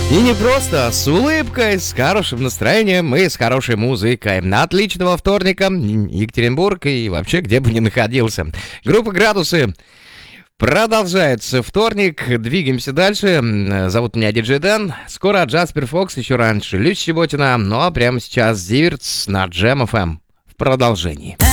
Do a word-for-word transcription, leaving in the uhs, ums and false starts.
И не просто, а с улыбкой, с хорошим настроением и с хорошей музыкой. Отличного вторника, Екатеринбург и вообще где бы ни находился. Группа «Градусы» продолжается вторник, двигаемся дальше. Зовут меня Диджей Дэн. Скоро Джаспер Фокс, еще раньше Люся Чеботина. Ну а прямо сейчас Зиверт на Джем эф эм в продолжении.